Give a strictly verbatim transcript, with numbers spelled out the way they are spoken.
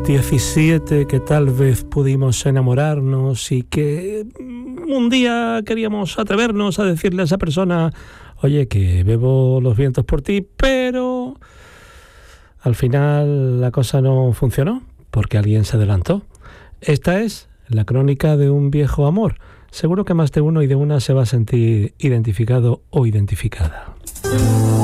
los diecisiete que tal vez pudimos enamorarnos y que un día queríamos atrevernos a decirle a esa persona, oye, que bebo los vientos por ti, pero al final la cosa no funcionó porque alguien se adelantó. Esta es la crónica de un viejo amor. Seguro que más de uno y de una se va a sentir identificado o identificada.